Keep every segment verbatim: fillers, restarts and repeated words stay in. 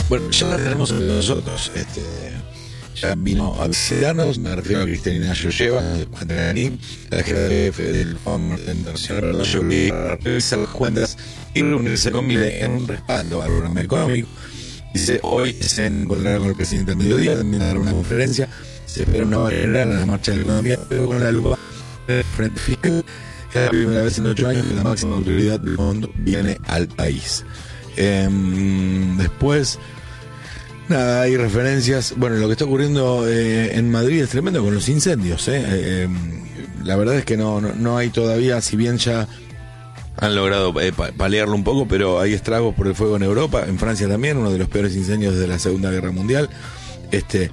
Bueno, ya la tenemos nosotros. Este, ya vino a visitarnos, me refiero a Cristalina Georgieva, la jefe del Fondo Internacional para la Seguridad, para revisar las cuentas y reunirse con Milei en un respaldo al programa económico. Dice, hoy se encontrará con el presidente al mediodía, también dará una conferencia. Se espera una barrera en la marcha de la economía, pero con la lupa del frente fiscal. Es la primera vez en ocho años que la máxima autoridad del fondo viene al país. Eh, después, nada, hay referencias. Bueno, lo que está ocurriendo eh, en Madrid es tremendo con los incendios. Eh. Eh, la verdad es que no, no, no hay todavía, si bien ya han logrado eh, paliarlo un poco, pero hay estragos por el fuego en Europa, en Francia también, uno de los peores incendios desde la Segunda Guerra Mundial. Este.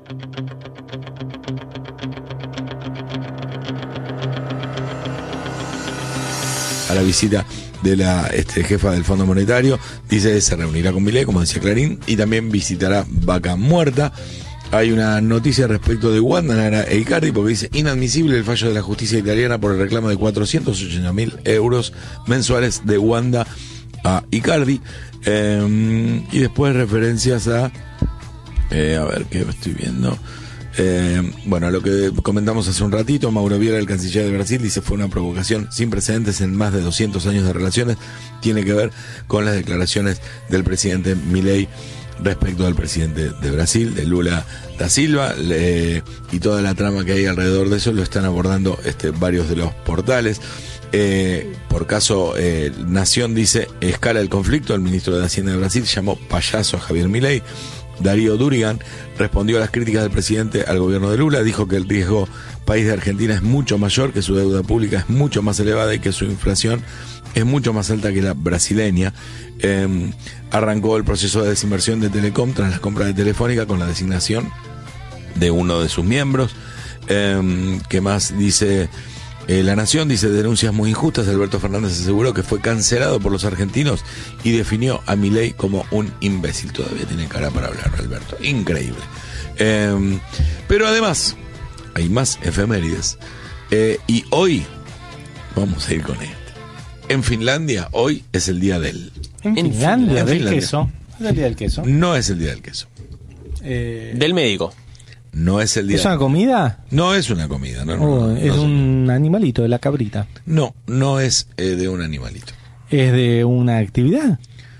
A la visita de la este, jefa del Fondo Monetario, dice se reunirá con Milei, como decía Clarín, y también visitará Vaca Muerta. Hay una noticia respecto de Wanda Nara e Icardi, porque dice inadmisible el fallo de la justicia italiana por el reclamo de cuatrocientos ochenta mil euros mensuales de Wanda a Icardi. Eh, y después referencias a eh, a ver qué estoy viendo. Eh, bueno, lo que comentamos hace un ratito, Mauro Vieira, el canciller de Brasil, dice fue una provocación sin precedentes en más de doscientos años de relaciones. Tiene que ver con las declaraciones del presidente Milei respecto al presidente de Brasil, de Lula da Silva, le, y toda la trama que hay alrededor de eso lo están abordando este, varios de los portales. Eh, por caso, eh, Nación dice, escala el conflicto, el ministro de Hacienda de Brasil llamó payaso a Javier Milei. Darío Durigan respondió a las críticas del presidente al gobierno de Lula, dijo que el riesgo país de Argentina es mucho mayor, que su deuda pública es mucho más elevada y que su inflación es mucho más alta que la brasileña. Eh, arrancó el proceso de desinversión de Telecom tras las compras de Telefónica con la designación de uno de sus miembros. Eh, ¿Qué más dice? Eh, la Nación dice denuncias muy injustas. Alberto Fernández aseguró que fue cancelado por los argentinos y definió a Milei como un imbécil. Todavía tiene cara para hablar, Alberto. Increíble. Eh, pero además, hay más efemérides. Eh, y hoy vamos a ir con este. En Finlandia, hoy es el día del... ¿En, ¿En Finlandia? ¿Del Finlandia. queso? ¿Es el día del queso? No es el día del queso. Eh... Del médico. No es el día. ¿Es una comida? No es una comida, no, no, oh, no, no es no un animalito de la cabrita. No, no es eh, de un animalito. ¿Es de una actividad?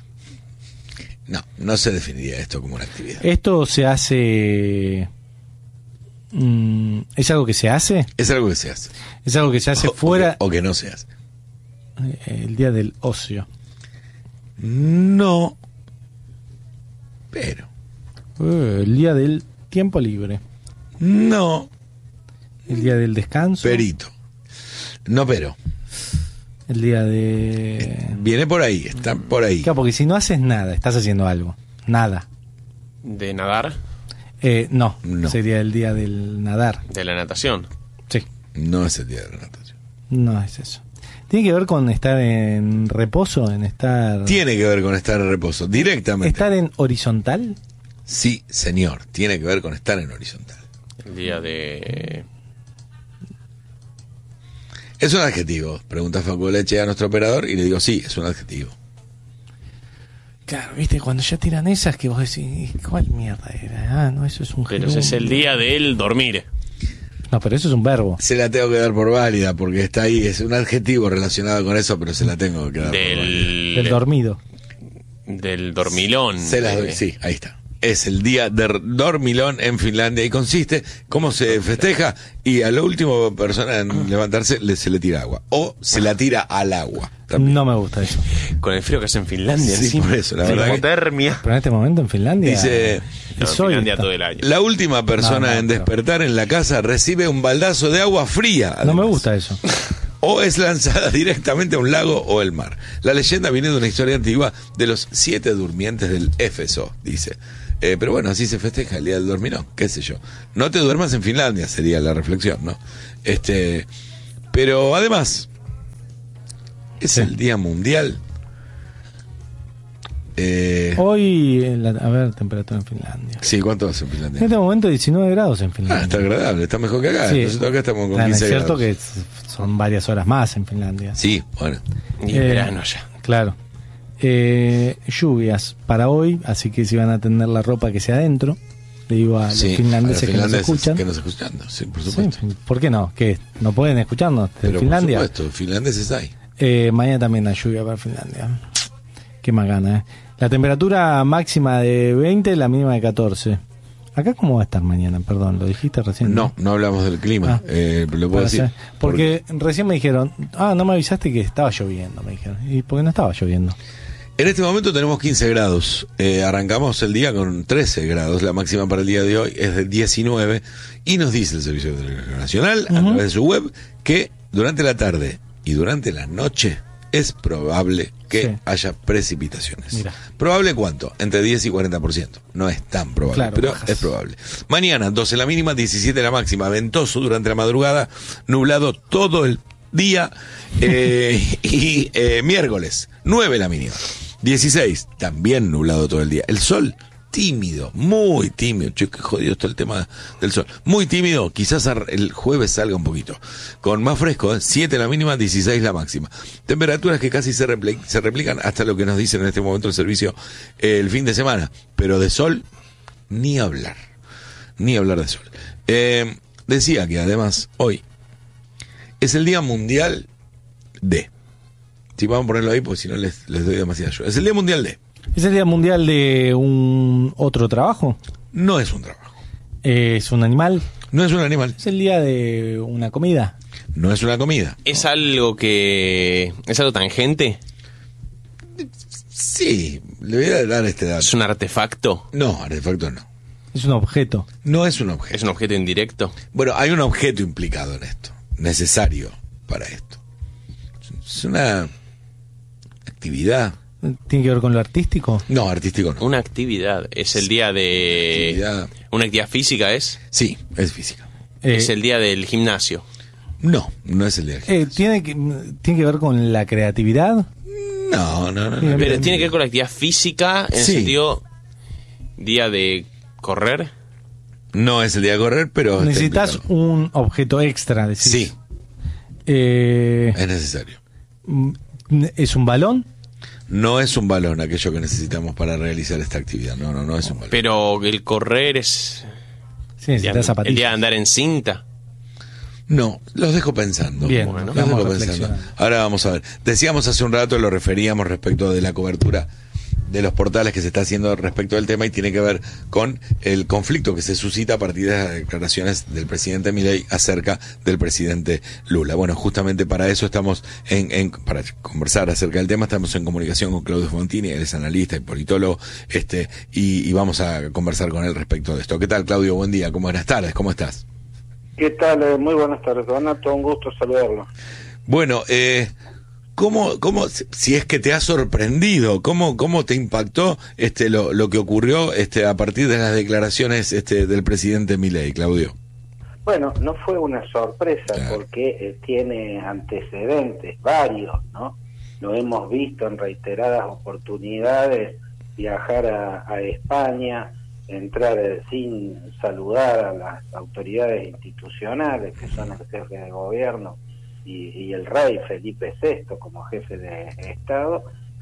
No, no se definiría esto como una actividad. ¿Esto se hace... Mm, ¿es algo que se hace? Es algo que se hace. ¿Es algo que se hace o, fuera? O que, o que no se hace. El día del ocio. No, pero... Uh, el día del... tiempo libre. No. El día del descanso. Perito. No, pero. El día de... Viene por ahí, está por ahí. Claro, porque si no haces nada, estás haciendo algo. Nada. ¿De nadar? Eh, no, no, sería el día del nadar. ¿De la natación? Sí. No es el día de la natación. No es eso. ¿Tiene que ver con estar en reposo, en estar... Tiene que ver con estar en reposo, directamente. ¿Estar en horizontal? Sí, señor, tiene que ver con estar en horizontal. El día de... ¿Es un adjetivo? Pregunta Facu Leche a nuestro operador y le digo, sí, es un adjetivo. Claro, viste, cuando ya tiran esas que vos decís, ¿cuál mierda era? Ah, no, eso es un Pero ese es el día del dormir. No, pero eso es un verbo. Se la tengo que dar por válida porque está ahí, es un adjetivo relacionado con eso, pero se la tengo que dar del... por válida. Del dormido. Del dormilón. Se las doy, sí, ahí está. Es el día del dormilón en Finlandia y consiste, ¿cómo se festeja? Y a la última persona en levantarse le, se le tira agua. O se la tira al agua. También. No me gusta eso. Con el frío que hace en Finlandia. Sí, por eso, la verdad. Hipotermia. Pero en este momento en Finlandia... Dice... No, en Finlandia todo el año. La última persona no, no, en despertar pero... en la casa recibe un baldazo de agua fría. Además. No me gusta eso. O es lanzada directamente a un lago o el mar. La leyenda viene de una historia antigua de los siete durmientes del Éfeso, dice. Eh, pero bueno, así se festeja el día del dormirón, qué sé yo. No te duermas en Finlandia, sería la reflexión, ¿no? Este, pero además, es sí. el día mundial. Eh, Hoy, la, a ver, temperatura en Finlandia. Sí, ¿cuánto hace en Finlandia? En este momento diecinueve grados en Finlandia. Ah, está agradable, está mejor que acá. Sí. Nosotros acá estamos con Claro, quince es cierto grados. Que son varias horas más en Finlandia. Sí, bueno. Y eh, verano ya. Claro. Eh, lluvias para hoy, así que si van a tener la ropa que sea adentro. Le digo a los sí, finlandeses, a los que nos finlandeses escuchan. que nos escuchan, sí, por supuesto. Sí, ¿por qué no? ¿Qué? ¿No pueden escucharnos de Pero Finlandia? por supuesto, finlandeses hay. Eh, mañana también hay lluvia para Finlandia. Qué más gana, ¿eh? La temperatura máxima de veinte, la mínima de catorce. ¿Acá cómo va a estar mañana? Perdón, ¿lo dijiste recién? No, no hablamos del clima. Ah, eh, lo puedo decir. Ser, porque, porque recién me dijeron, ah, no me avisaste que estaba lloviendo, me dijeron. ¿Y por qué no estaba lloviendo? En este momento tenemos quince grados, eh, arrancamos el día con trece grados, la máxima para el día de hoy es de diecinueve y nos dice el Servicio Meteorológico Nacional uh-huh. a través de su web que durante la tarde y durante la noche es probable que sí. haya precipitaciones. Mira. ¿Probable cuánto? Entre diez y cuarenta por ciento. No es tan probable, claro, pero bajas. Es probable. Mañana doce la mínima, diecisiete la máxima, ventoso durante la madrugada, nublado todo el día eh, y eh, miércoles nueve la mínima. dieciséis, también nublado todo el día. El sol, tímido, muy tímido. Che, qué jodido está el tema del sol. Muy tímido, quizás el jueves salga un poquito. Con más fresco, ¿eh? siete la mínima, dieciséis la máxima. Temperaturas que casi se, repli- se replican hasta lo que nos dicen en este momento el servicio eh, el fin de semana. Pero de sol, ni hablar. Ni hablar de sol. Eh, decía que además, hoy es el Día Mundial de... Si vamos a ponerlo ahí, porque si no les, les doy demasiada ayuda. Es el Día Mundial de... ¿Es el Día Mundial de un otro trabajo? No es un trabajo. ¿Es un animal? No es un animal. ¿Es el día de una comida? No es una comida. ¿Es algo que... ¿Es algo tangente? Sí, le voy a dar este dato. ¿Es un artefacto? No, artefacto no. ¿Es un objeto? No es un objeto. ¿Es un objeto indirecto? Bueno, hay un objeto implicado en esto, necesario para esto. Es una... actividad. ¿Tiene que ver con lo artístico? No, artístico no. Una actividad. ¿Es el día de... Actividad. ¿Una actividad física es? Sí, es física. Eh, ¿Es el día del gimnasio? No, no es el día del gimnasio. Eh, ¿tiene, que, ¿Tiene que ver con la creatividad? No, no, no. Pero no, tiene no. que ver con la actividad física en sí. el sentido... ¿Día de correr? No es el día de correr, pero... Necesitas un objeto extra, decís. Sí. Eh, es necesario. ¿Es un balón? No es un balón aquello que necesitamos para realizar esta actividad. No, no, no es un balón. Pero el correr es... Sí, necesitas zapatillas. ¿El día de andar en cinta? No, los dejo pensando. Bien, bueno, los vamos dejo pensando. Ahora vamos a ver. Decíamos hace un rato, lo referíamos respecto de la cobertura de los portales que se está haciendo respecto del tema y tiene que ver con el conflicto que se suscita a partir de las declaraciones del presidente Milei acerca del presidente Lula. Bueno, justamente para eso estamos en, en para conversar acerca del tema, estamos en comunicación con Claudio Fontini, él es analista y politólogo, este, y, y vamos a conversar con él respecto de esto. ¿Qué tal, Claudio? Buen día, ¿cómo buenas tardes? ¿Cómo estás? ¿Qué tal? Muy buenas tardes, Donato, un gusto saludarlo. Bueno, eh... ¿Cómo, cómo, si es que te ha sorprendido, cómo, cómo te impactó este lo, lo que ocurrió este a partir de las declaraciones este del presidente Milei, Claudio? Bueno, no fue una sorpresa, claro, porque eh, tiene antecedentes varios, ¿no? Lo hemos visto en reiteradas oportunidades, viajar a, a España, entrar eh, sin saludar a las autoridades institucionales, que son el jefe de gobierno, Y, y el rey Felipe sexto como jefe de Estado,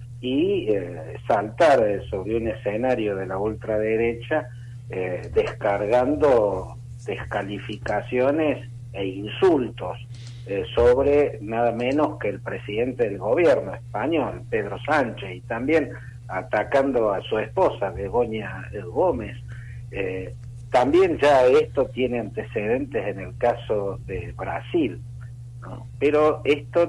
y eh, saltar sobre un escenario de la ultraderecha eh, descargando descalificaciones e insultos eh, sobre nada menos que el presidente del gobierno español, Pedro Sánchez, y también atacando a su esposa, Begoña Gómez. Eh, también ya esto tiene antecedentes en el caso de Brasil, ¿no? Pero esto,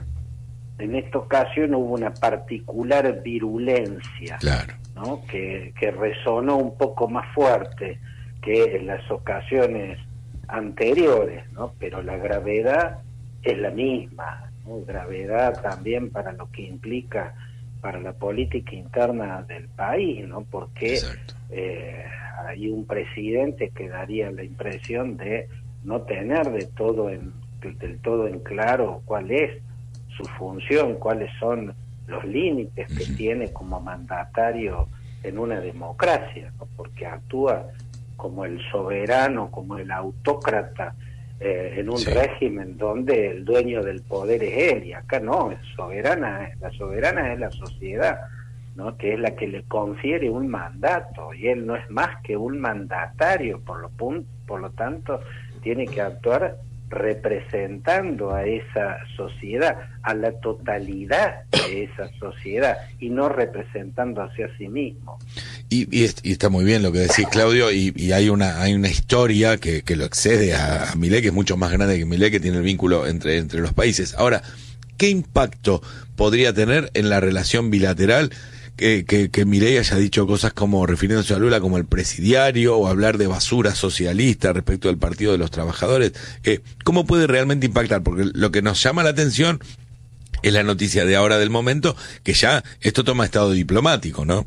en esta ocasión hubo una particular virulencia, claro, ¿no? que, que resonó un poco más fuerte que en las ocasiones anteriores, ¿no? Pero la gravedad es la misma, ¿no? Gravedad también para lo que implica para la política interna del país, ¿no? Porque eh, hay un presidente que daría la impresión de no tener de todo en del todo en claro cuál es su función, cuáles son los límites que tiene como mandatario en una democracia, ¿no? Porque actúa como el soberano, como el autócrata eh, en un sí. régimen donde el dueño del poder es él, y acá no, es soberana, la soberana es la sociedad, ¿no? Que es la que le confiere un mandato, y él no es más que un mandatario, por lo, pun- por lo tanto tiene que actuar representando a esa sociedad, a la totalidad de esa sociedad, y no representándose a sí mismo. Y, y, y está muy bien lo que decís, Claudio, y, y hay una hay una historia que, que lo excede a, a Milei, que es mucho más grande que Milei, que tiene el vínculo entre, entre los países. Ahora, ¿qué impacto podría tener en la relación bilateral que, que, que Milei haya dicho cosas como, refiriéndose a Lula como el presidiario, o hablar de basura socialista respecto del Partido de los Trabajadores? Eh, ¿Cómo puede realmente impactar? Porque lo que nos llama la atención es la noticia de ahora del momento, que ya esto toma estado diplomático, ¿no?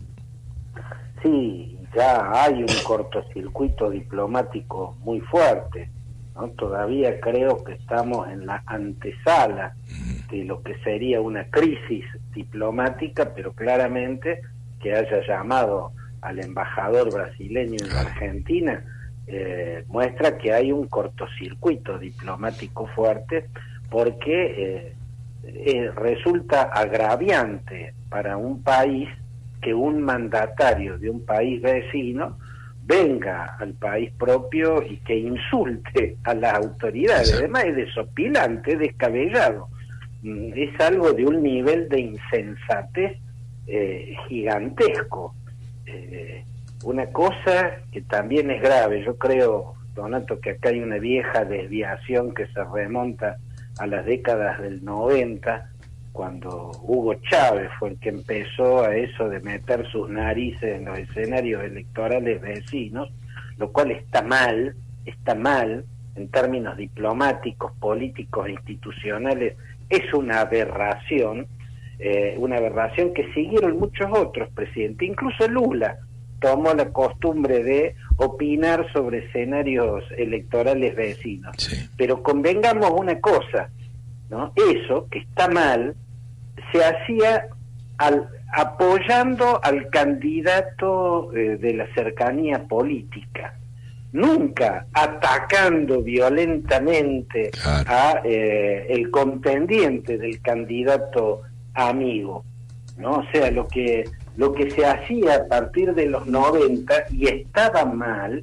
Sí, ya hay un cortocircuito diplomático muy fuerte, ¿no? Todavía creo que estamos en la antesala de lo que sería una crisis diplomática, pero claramente que haya llamado al embajador brasileño en la Argentina eh, muestra que hay un cortocircuito diplomático fuerte, porque eh, eh, resulta agraviante para un país que un mandatario de un país vecino venga al país propio y que insulte a las autoridades. Además es desopilante, es descabellado. Es algo de un nivel de insensatez eh, gigantesco. Eh, una cosa que también es grave, yo creo, Donato, que acá hay una vieja desviación que se remonta a las décadas del noventa, cuando Hugo Chávez fue el que empezó a eso de meter sus narices en los escenarios electorales vecinos, lo cual está mal, está mal en términos diplomáticos, políticos, institucionales. Es una aberración, eh, una aberración que siguieron muchos otros presidentes, incluso Lula tomó la costumbre de opinar sobre escenarios electorales vecinos. Sí. Pero convengamos una cosa, ¿no? Eso, que está mal, se hacía al, apoyando al candidato eh, de la cercanía política, nunca atacando violentamente claro. a eh, el contendiente del candidato amigo, ¿no? O sea, lo que lo que se hacía a partir de los noventa, y estaba mal,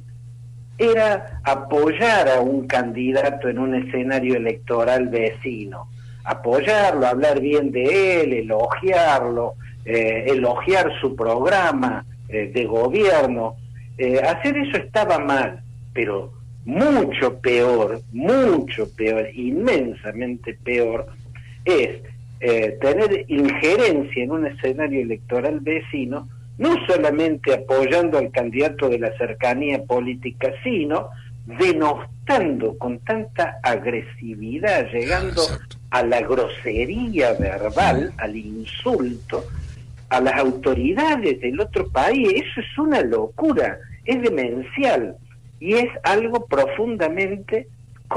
era apoyar a un candidato en un escenario electoral vecino, apoyarlo, hablar bien de él, elogiarlo, eh, elogiar su programa eh, de gobierno. Eh, hacer eso estaba mal, pero mucho peor, mucho peor, inmensamente peor, es eh, tener injerencia en un escenario electoral vecino, no solamente apoyando al candidato de la cercanía política, sino denostando con tanta agresividad, llegando a la grosería verbal, al insulto a las autoridades del otro país. Eso es una locura, es demencial, y es algo profundamente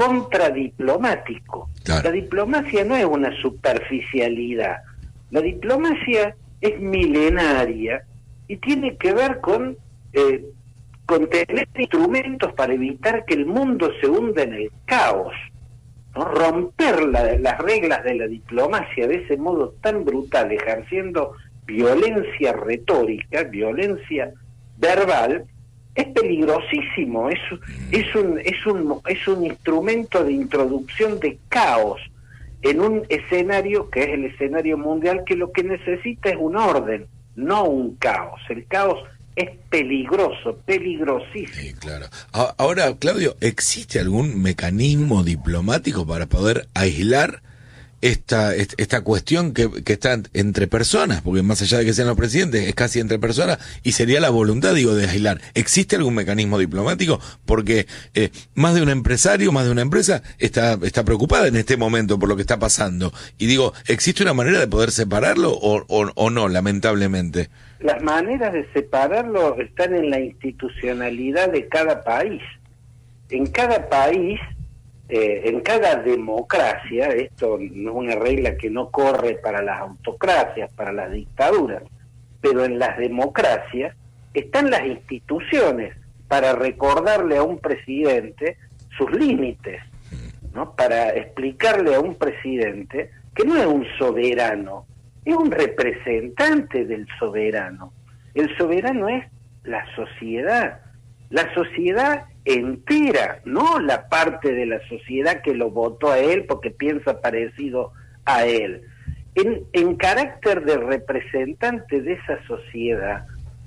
contradiplomático. Claro. La diplomacia no es una superficialidad, la diplomacia es milenaria y tiene que ver con eh, con tener instrumentos para evitar que el mundo se hunda en el caos, ¿no? Romper la, las reglas de la diplomacia de ese modo tan brutal, ejerciendo violencia retórica, violencia verbal, es peligrosísimo. Es, es un es un es un instrumento de introducción de caos en un escenario que es el escenario mundial, que lo que necesita es un orden, no un caos. El caos es peligroso, peligrosísimo. Sí, claro. Ahora, Claudio, ¿existe algún mecanismo diplomático para poder aislar esta esta cuestión que, que está entre personas? Porque más allá de que sean los presidentes, es casi entre personas, y sería la voluntad, digo, de aislar. ¿Existe algún mecanismo diplomático? Porque eh, más de un empresario, más de una empresa está está preocupada en este momento por lo que está pasando. Y digo, ¿existe una manera de poder separarlo o, o, o no, lamentablemente? Las maneras de separarlo están en la institucionalidad de cada país. En cada país, eh, en cada democracia, esto no es una regla que no corre para las autocracias, para las dictaduras, pero en las democracias están las instituciones para recordarle a un presidente sus límites, ¿no? Para explicarle a un presidente que no es un soberano, es un representante del soberano. El soberano es la sociedad, la sociedad entera, no la parte de la sociedad que lo votó a él porque piensa parecido a él. En, en carácter de representante de esa sociedad,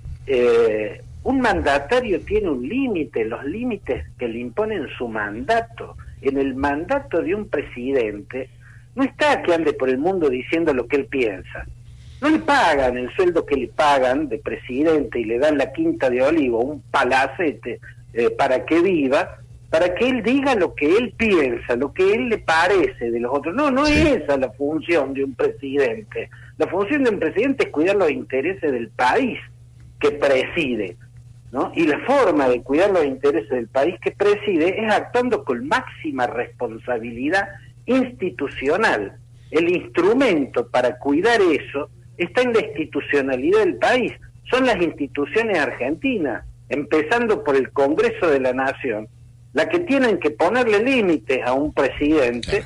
eh, un mandatario tiene un límite, los límites que le imponen su mandato. En el mandato de un presidente no está que ande por el mundo diciendo lo que él piensa. No le pagan el sueldo que le pagan de presidente y le dan la Quinta de Olivo, un palacete eh, para que viva, para que él diga lo que él piensa, lo que él le parece de los otros. No, no sí. es esa la función de un presidente. La función de un presidente es cuidar los intereses del país que preside, ¿no? Y la forma de cuidar los intereses del país que preside es actuando con máxima responsabilidad institucional. El instrumento para cuidar eso está en la institucionalidad del país. Son las instituciones argentinas, empezando por el Congreso de la Nación, la que tienen que ponerle límites a un presidente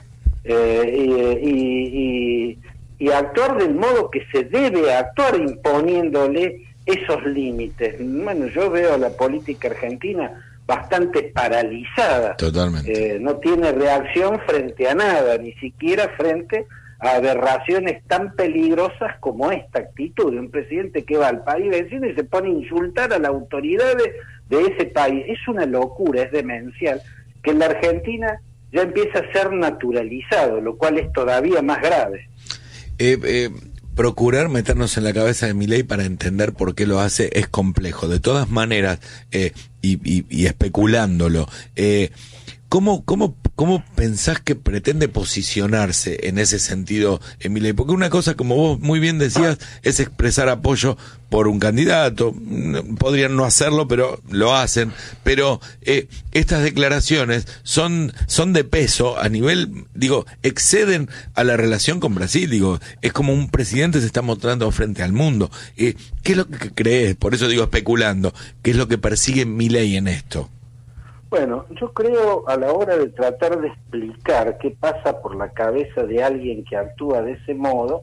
eh, y, y, y, y actuar del modo que se debe actuar, imponiéndole esos límites. Bueno, yo veo a la política argentina bastante paralizada. Totalmente. Eh, no tiene reacción frente a nada, ni siquiera frente a aberraciones tan peligrosas como esta actitud de un presidente que va al país vecino y se pone a insultar a las autoridades de ese país. Es una locura, es demencial, que en la Argentina ya empieza a ser naturalizado, lo cual es todavía más grave. Eh, eh, procurar meternos en la cabeza de Milei para entender por qué lo hace es complejo. De todas maneras, eh, y, y, y especulándolo, eh, ¿Cómo, cómo, ¿Cómo pensás que pretende posicionarse en ese sentido, Milei? Porque una cosa, como vos muy bien decías, es expresar apoyo por un candidato. Podrían no hacerlo, pero lo hacen. Pero eh, estas declaraciones son son de peso a nivel, digo, exceden a la relación con Brasil. Digo, es como un presidente se está mostrando frente al mundo. Eh, ¿Qué es lo que crees? Por eso digo especulando. ¿Qué es lo que persigue Milei en esto? Bueno, yo creo a la hora de tratar de explicar qué pasa por la cabeza de alguien que actúa de ese modo,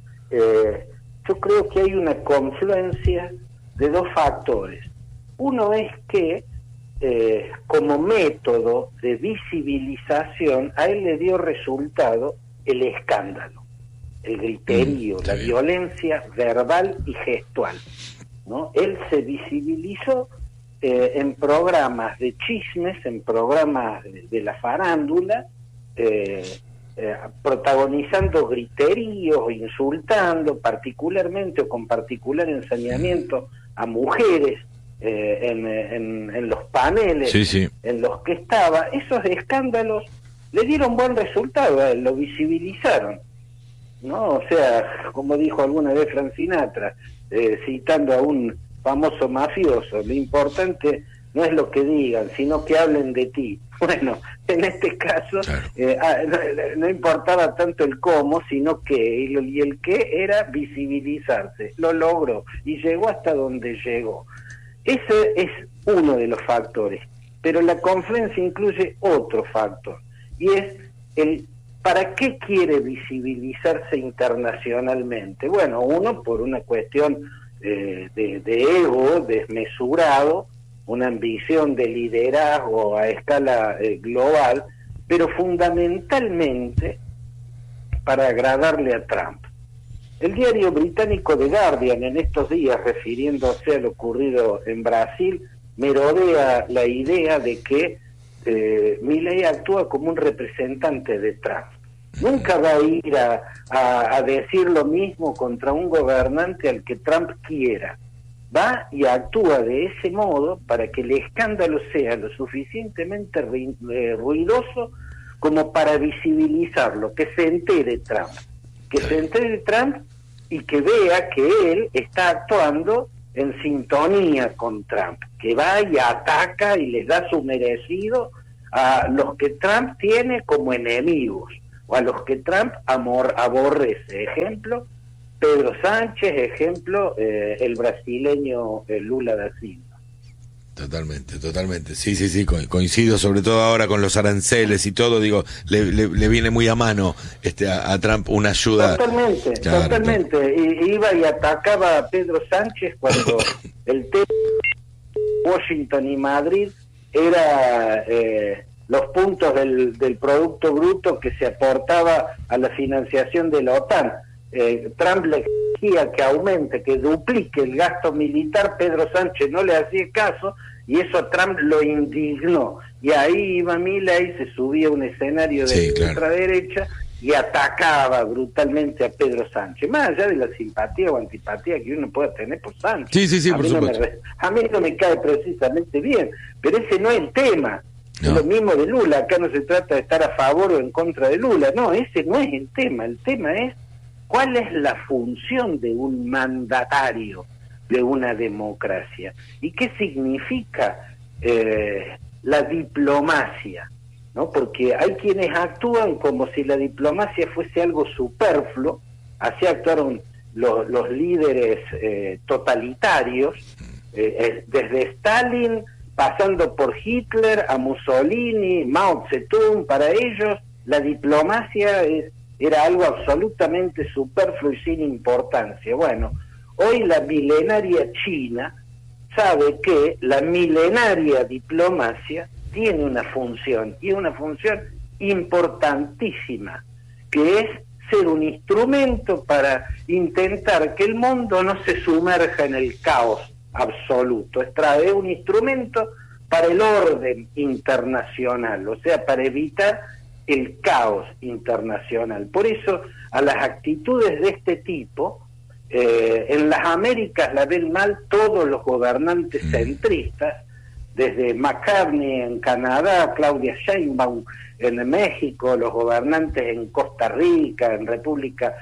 eh, yo creo que hay una confluencia de dos factores. Uno es que eh, como método de visibilización a él le dio resultado el escándalo, el griterío, mm, la bien. violencia verbal y gestual, ¿no? Él se visibilizó Eh, en programas de chismes, en programas de, de la farándula, eh, eh, protagonizando griteríos, insultando particularmente o con particular ensañamiento a mujeres eh, en, en, en los paneles sí, sí. en los que estaba. Esos escándalos le dieron buen resultado, eh, lo visibilizaron, ¿no? O sea, como dijo alguna vez Frank Sinatra, eh, citando a un famoso mafioso, lo importante no es lo que digan, sino que hablen de ti. Bueno, en este caso claro. eh, no, no importaba tanto el cómo, sino que y el, y el qué era visibilizarse. Lo logró y llegó hasta donde llegó. Ese es uno de los factores, pero la confluencia incluye otro factor, y es el ¿para qué quiere visibilizarse internacionalmente? Bueno, uno por una cuestión De, de, de ego desmesurado, una ambición de liderazgo a escala eh, global, pero fundamentalmente para agradarle a Trump. El diario británico The Guardian, en estos días, refiriéndose a lo ocurrido en Brasil, merodea la idea de que eh, Milei actúa como un representante de Trump. Nunca va a ir a, a, a decir lo mismo contra un gobernante al que Trump quiera. Va y actúa de ese modo para que el escándalo sea lo suficientemente ruidoso como para visibilizarlo, que se entere Trump, que se entere Trump y que vea que él está actuando en sintonía con Trump, que va y ataca y les da su merecido a los que Trump tiene como enemigos, o a los que Trump amor, aborrece. Ejemplo, Pedro Sánchez, ejemplo, eh, el brasileño eh, Lula da Silva. Totalmente, totalmente. Sí, sí, sí, co- coincido, sobre todo ahora con los aranceles y todo, digo, le, le, le viene muy a mano este a, a Trump una ayuda. Totalmente, Claro, totalmente. Y, iba y atacaba a Pedro Sánchez cuando el tema de Washington y Madrid era eh, los puntos del, del Producto Bruto que se aportaba a la financiación de la OTAN. Eh, Trump le exigía que aumente, que duplique el gasto militar, Pedro Sánchez no le hacía caso y eso a Trump lo indignó. Y ahí iba Milei, se subía a un escenario de Sí, claro. ultraderecha y atacaba brutalmente a Pedro Sánchez, más allá de la simpatía o antipatía que uno pueda tener por Sánchez. Sí, sí, sí, a por mí no me supuesto. re- a mí no me cae precisamente bien, pero ese no es el tema. No. Es lo mismo de Lula, acá no se trata de estar a favor o en contra de Lula, no, ese no es el tema, el tema es cuál es la función de un mandatario de una democracia y qué significa eh, la diplomacia, ¿no? Porque hay quienes actúan como si la diplomacia fuese algo superfluo, así actuaron los, los líderes eh, totalitarios, eh, eh, desde Stalin, pasando por Hitler, a Mussolini, Mao Zedong. Para ellos la diplomacia es, era algo absolutamente superfluo y sin importancia. Bueno, hoy la milenaria China sabe que la milenaria diplomacia tiene una función, y una función importantísima, que es ser un instrumento para intentar que el mundo no se sumerja en el caos absoluto. Es traer un instrumento para el orden internacional, o sea, para evitar el caos internacional. Por eso, a las actitudes de este tipo, eh, en las Américas la ven mal todos los gobernantes centristas, desde McCartney en Canadá, Claudia Sheinbaum en México, los gobernantes en Costa Rica, en República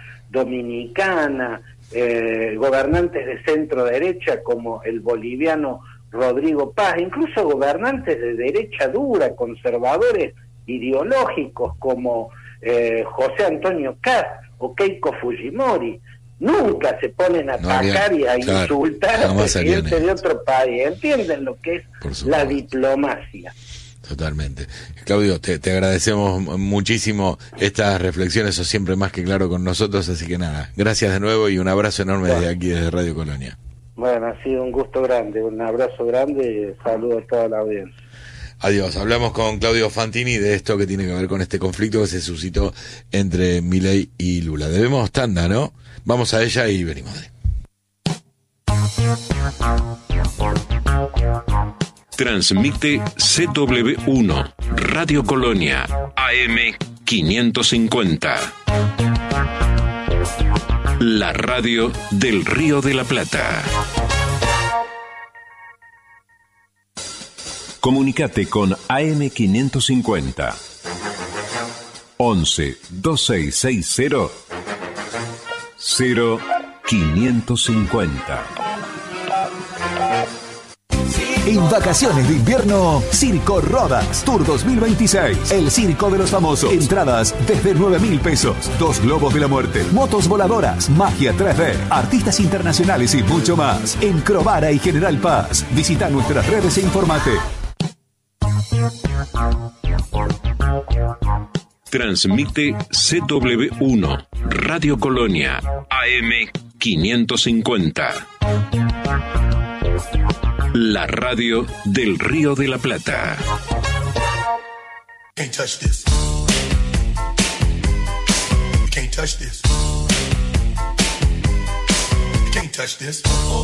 Dominicana, eh, gobernantes de centro derecha como el boliviano Rodrigo Paz, incluso gobernantes de derecha dura, conservadores ideológicos como eh, José Antonio Kast o Keiko Fujimori. Nunca se ponen a No atacar harían, y a claro, insultar al jamás harían presidente de eso. otro país. ¿Entienden lo que es Por la supuesto. diplomacia? Totalmente. Claudio, te, te agradecemos muchísimo estas reflexiones, sos siempre más que claro con nosotros, así que nada, gracias de nuevo y un abrazo enorme Bueno. desde aquí, desde Radio Colonia. Bueno, ha sido un gusto grande, un abrazo grande y saludo a toda la audiencia. Adiós. Hablamos con Claudio Fantini de esto que tiene que ver con este conflicto que se suscitó entre Milei y Lula. Debemos tanda, ¿no? Vamos a ella y venimos. Transmite C W uno, Radio Colonia, A M quinientos cincuenta. La radio del Río de la Plata. Comunicate con A M quinientos cincuenta. once, veintiséis sesenta, cero quinientos cincuenta. En vacaciones de invierno, Circo Rodas Tour dos mil veintiséis. El circo de los famosos. Entradas desde nueve mil pesos. Dos globos de la muerte. Motos voladoras. Magia tres D. Artistas internacionales y mucho más. En Crovara y General Paz. Visita nuestras redes e informate. Transmite C W uno, Radio Colonia, A M quinientos cincuenta. La radio del Río de la Plata. Can't touch this. You can't touch this. You can't touch this.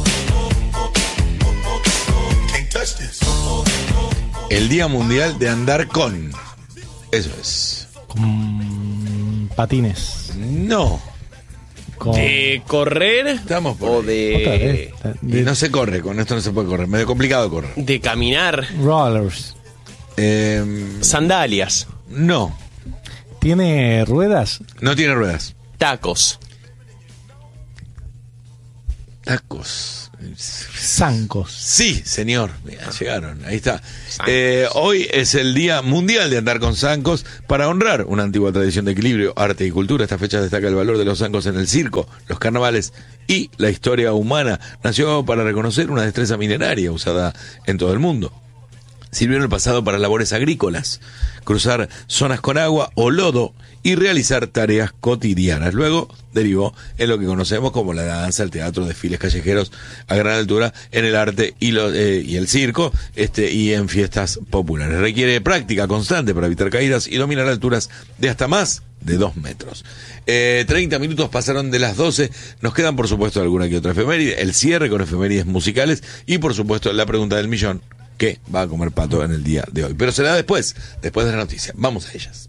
You can't touch this. El Día Mundial de Andar con. Eso es. Con patines. No. Con... ¿De correr? Estamos por o ahí. Otra de, vez. Y De no se corre, con esto no se puede correr. Medio complicado correr. de caminar? rollers. Eh, Sandalias, no. ¿Tiene ruedas? No tiene ruedas. tacos. Tacos. Zancos. Sí, señor. Mira, llegaron. Ahí está. Eh, hoy es el Día Mundial de Andar con Zancos para honrar una antigua tradición de equilibrio, arte y cultura. Esta fecha destaca el valor de los zancos en el circo, los carnavales y la historia humana. Nació para reconocer una destreza mineraria usada en todo el mundo. Sirvió en el pasado para labores agrícolas, cruzar zonas con agua o lodo y realizar tareas cotidianas. Luego derivó en lo que conocemos como la danza, el teatro, desfiles callejeros a gran altura en el arte y, lo, eh, y el circo este, y en fiestas populares. Requiere práctica constante para evitar caídas y dominar alturas de hasta más de dos metros. Eh, treinta minutos pasaron de las doce. Nos quedan, por supuesto, alguna que otra efeméride, el cierre con efemérides musicales y, por supuesto, la pregunta del millón. ¿Qué va a comer Pato en el día de hoy? Pero será después, después de la noticia. Vamos a ellas.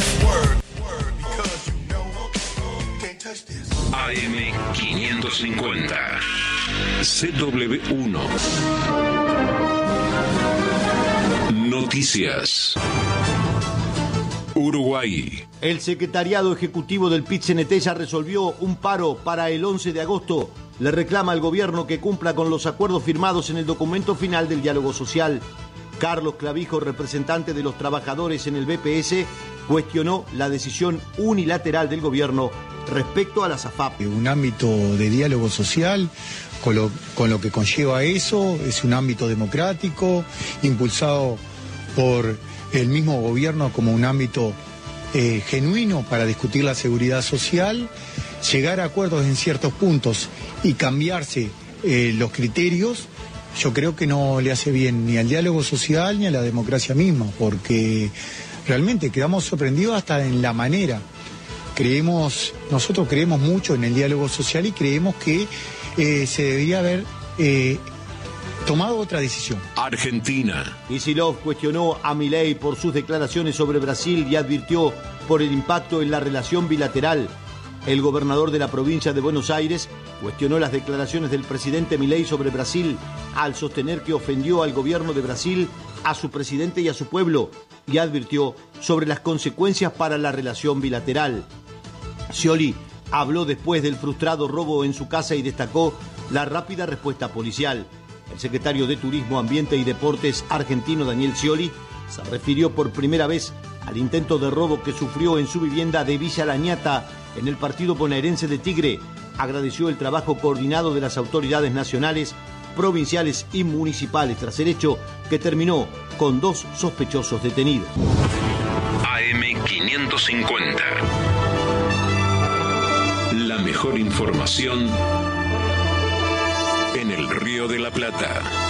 A M quinientos cincuenta, C W uno. Noticias. Uruguay. El secretariado ejecutivo del P I T C N T ya resolvió un paro para el once de agosto. Le reclama al gobierno que cumpla con los acuerdos firmados en el documento final del diálogo social. Carlos Clavijo, representante de los trabajadores en el B P S, cuestionó la decisión unilateral del gobierno respecto a la SAFAP. Un ámbito de diálogo social, con lo, con lo que conlleva eso, es un ámbito democrático, impulsado por el mismo gobierno como un ámbito eh, genuino para discutir la seguridad social, llegar a acuerdos en ciertos puntos y cambiarse eh, los criterios, yo creo que no le hace bien ni al diálogo social ni a la democracia misma, porque realmente quedamos sorprendidos hasta en la manera. Creemos, nosotros creemos mucho en el diálogo social y creemos que eh, se debería haber eh, tomado otra decisión. Argentina. Kicillof cuestionó a Milei por sus declaraciones sobre Brasil y advirtió por el impacto en la relación bilateral. El gobernador de la provincia de Buenos Aires cuestionó las declaraciones del presidente Milei sobre Brasil al sostener que ofendió al gobierno de Brasil, a su presidente y a su pueblo, y advirtió sobre las consecuencias para la relación bilateral. Scioli habló después del frustrado robo en su casa y destacó la rápida respuesta policial. El secretario de Turismo, Ambiente y Deportes argentino Daniel Scioli se refirió por primera vez al intento de robo que sufrió en su vivienda de Villa La Ñata en el partido bonaerense de Tigre. Agradeció el trabajo coordinado de las autoridades nacionales, provinciales y municipales tras el hecho que terminó con dos sospechosos detenidos. A M quinientos cincuenta. La mejor información en el Río de la Plata.